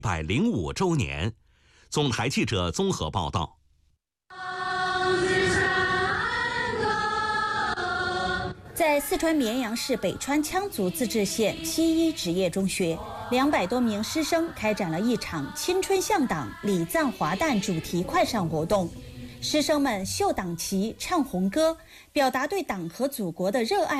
105周年。总台记者综合报道。 在四川绵阳市北川羌族自治县7-1职业中学，200多名师生开展了一场青春向党、礼赞华诞主题快闪活动。师生们绣党旗、唱红歌，表达对党和祖国的热爱